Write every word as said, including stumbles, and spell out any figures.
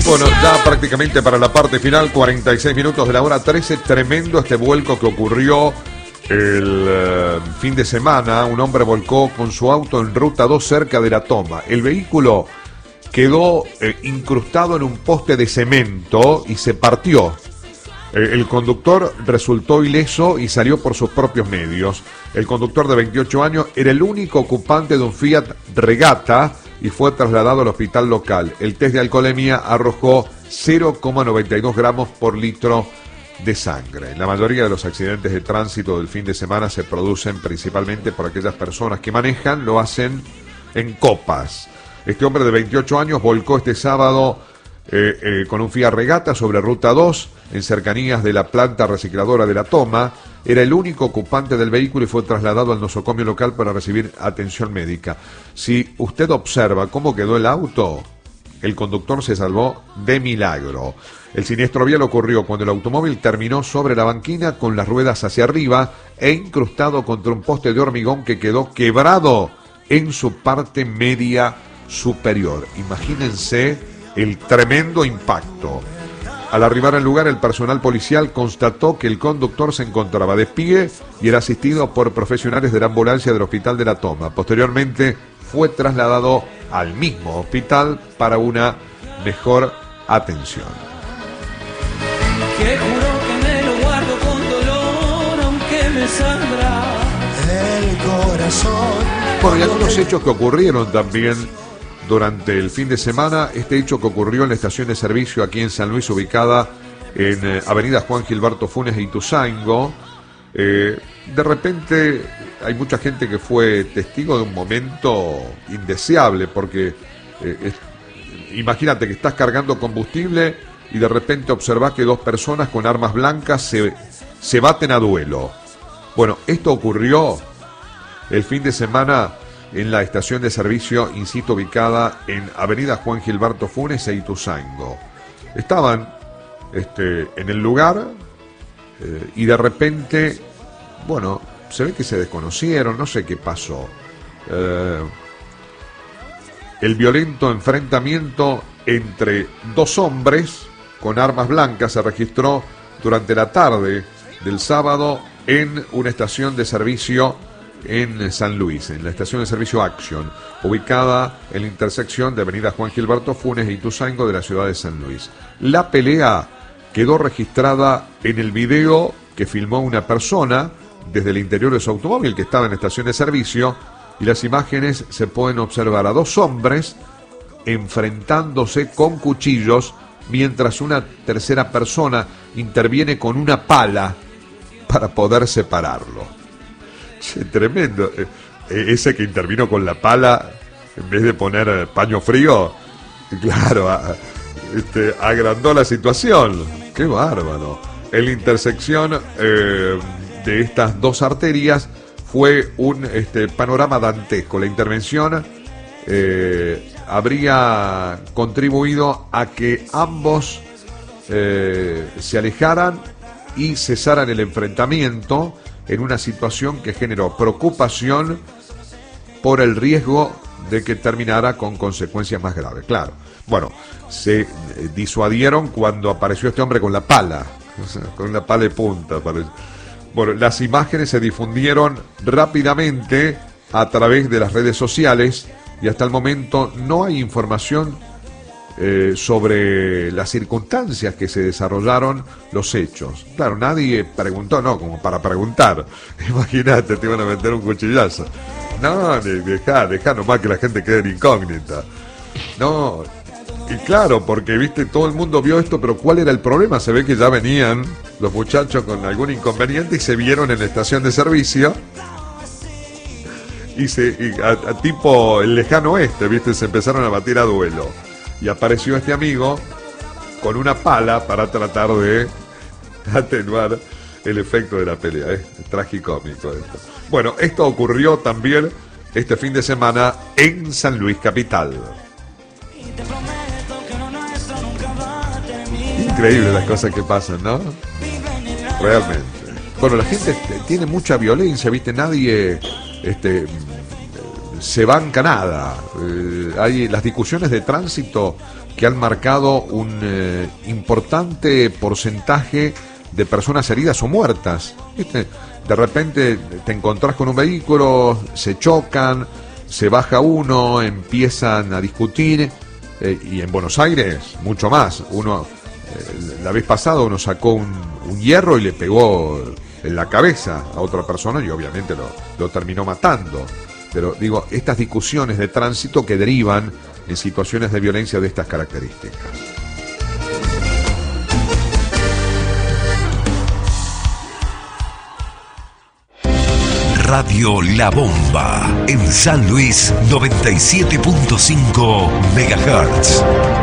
Bueno, ya prácticamente para la parte final, cuarenta y seis minutos de la hora trece, tremendo este vuelco que ocurrió el uh, fin de semana. Un hombre volcó con su auto en ruta dos cerca de La Toma. El vehículo quedó eh, incrustado en un poste de cemento y se partió. Eh, el conductor resultó ileso y salió por sus propios medios. El conductor de veintiocho años era el único ocupante de un Fiat Regata y fue trasladado al hospital local. El test de alcoholemia arrojó cero coma noventa y dos gramos por litro de sangre. La mayoría de los accidentes de tránsito del fin de semana se producen principalmente por aquellas personas que manejan, lo hacen en copas. Este hombre de veintiocho años volcó este sábado eh, eh, con un Fiat Regata sobre Ruta dos, en cercanías de la planta recicladora de La Toma. Era el único ocupante del vehículo y fue trasladado al nosocomio local para recibir atención médica. Si usted observa cómo quedó el auto, el conductor se salvó de milagro. El siniestro vial ocurrió cuando el automóvil terminó sobre la banquina con las ruedas hacia arriba e incrustado contra un poste de hormigón que quedó quebrado en su parte media superior. Imagínense el tremendo impacto. Al arribar al lugar, el personal policial constató que el conductor se encontraba de pie y era asistido por profesionales de la ambulancia del Hospital de La Toma. Posteriormente fue trasladado al mismo hospital para una mejor atención. Que juro que me lo guardo con dolor, aunque me sangra el corazón. Bueno, y algunos hechos que ocurrieron también durante el fin de semana. Este hecho que ocurrió en la estación de servicio aquí en San Luis, ubicada en eh, avenida Juan Gilberto Funes e Ituzaingó. Eh, de repente hay mucha gente que fue testigo de un momento indeseable, porque eh, es, imagínate que estás cargando combustible y de repente observás que dos personas con armas blancas se, se baten a duelo. Bueno, esto ocurrió el fin de semana en la estación de servicio, insisto, ubicada en avenida Juan Gilberto Funes e Ituzaingó. Estaban este, en el lugar eh, y de repente, bueno, se ve que se desconocieron, no sé qué pasó. Eh, el violento enfrentamiento entre dos hombres con armas blancas se registró durante la tarde del sábado en una estación de servicio en San Luis, en la estación de servicio Action, ubicada en la intersección de avenida Juan Gilberto Funes e Ituzaingó de la ciudad de San Luis. La pelea quedó registrada en el video que filmó una persona desde el interior de su automóvil que estaba en la estación de servicio, y las imágenes se pueden observar a dos hombres enfrentándose con cuchillos mientras una tercera persona interviene con una pala para poder separarlo. Che, tremendo. Eh, ese que intervino con la pala, en vez de poner paño frío, claro, a, este, agrandó la situación. ¡Qué bárbaro! En la intersección eh, de estas dos arterias fue un este, panorama dantesco. La intervención eh, habría contribuido a que ambos eh, se alejaran y cesaran el enfrentamiento, en una situación que generó preocupación por el riesgo de que terminara con consecuencias más graves. Claro, bueno, se disuadieron cuando apareció este hombre con la pala, o sea, con una pala de punta. Bueno, las imágenes se difundieron rápidamente a través de las redes sociales y hasta el momento no hay información Eh, sobre las circunstancias que se desarrollaron los hechos. Claro, nadie preguntó, no, como para preguntar. Imagínate, te iban a meter un cuchillazo. No, dejá, dejá nomás que la gente quede en incógnita. No, y claro, porque viste, todo el mundo vio esto, pero ¿cuál era el problema? Se ve que ya venían los muchachos con algún inconveniente y se vieron en la estación de servicio. Y, se, y a, a tipo el lejano oeste, viste, se empezaron a batir a duelo. Y apareció este amigo con una pala para tratar de atenuar el efecto de la pelea. Es tragicómico esto. Bueno, esto ocurrió también este fin de semana en San Luis capital. Increíble las cosas que pasan, ¿no? Realmente. Bueno, la gente tiene mucha violencia, ¿viste? Nadie este, se banca nada. Eh, hay las discusiones de tránsito que han marcado un eh, importante porcentaje de personas heridas o muertas. ¿Viste? De repente te encontrás con un vehículo, se chocan, se baja uno, empiezan a discutir, eh, y en Buenos Aires mucho más. Uno, eh, la vez pasada uno sacó un, un hierro y le pegó en la cabeza a otra persona y obviamente lo, lo terminó matando. Pero digo, estas discusiones de tránsito que derivan en situaciones de violencia de estas características. Radio La Bomba en San Luis noventa y siete punto cinco megahertz.